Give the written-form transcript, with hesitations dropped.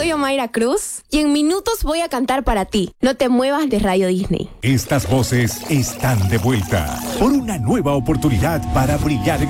Soy Omaira Cruz y en minutos voy a cantar para ti. No te muevas de Radio Disney. Estas voces están de vuelta por una nueva oportunidad para brillar en